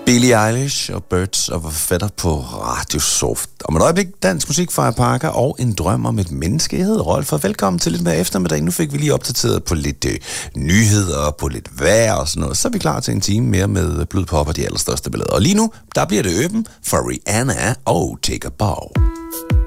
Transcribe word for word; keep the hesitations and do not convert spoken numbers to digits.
Billie Eilish og Birds of a Feather på Radio Soft. Om et øjeblik, dansk musik fra Parker og en drøm om et menneske. Jeg hedder Rolf, og velkommen til lidt mere eftermiddag. Nu fik vi lige opdateret på lidt øh, nyheder, på lidt vejr og sådan noget. Så er vi klar til en time mere med blød pop og de allerstørste billeder. Og lige nu, der bliver det åben for Rihanna og Take a Bow.